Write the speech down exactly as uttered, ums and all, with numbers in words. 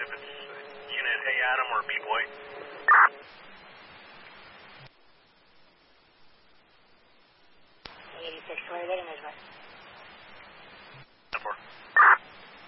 if it's unit Hey Adam or B-Boy. eighty-six, where are you getting this one?